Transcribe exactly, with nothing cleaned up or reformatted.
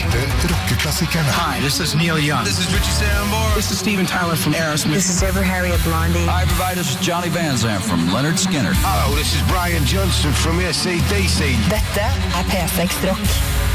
beste rockeklassikerne. Hi, this is Neil Young. This is Richie Sambora. This is Steven Tyler from Aerosmith. This is Deborah Harry of Blondie. Hi, everybody. This is Johnny Van Zandt from Leonard Skinner. Hello, this is Brian Johnson from A C D C. Dette er P seks Rock.